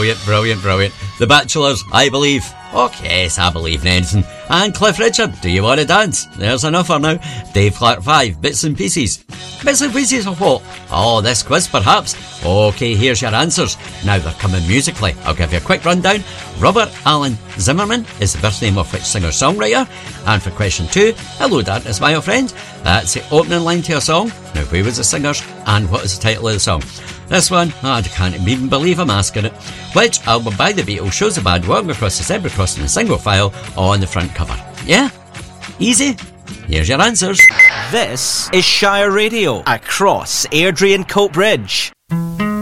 Brilliant, brilliant, brilliant. The Bachelors, I believe. Okay, yes, I believe in anything. And Cliff Richard, do you want to dance? There's an offer now. Dave Clark 5, bits and pieces. Bits and pieces of what? Oh, this quiz perhaps? Okay, here's your answers. Now they're coming musically. I'll give you a quick rundown. Robert Allen Zimmerman is the birth name of which singer-songwriter? And for question 2, hello darkness my old friend. That's the opening line to a song. Now who was the singers and what is the title of the song? This one, I can't even believe I'm asking it. Which album by the Beatles shows the band walking across the zebra crossing in single file on the front cover? Yeah? Easy? Here's your answers. This is Shire Radio across Airdrie and Coatbridge.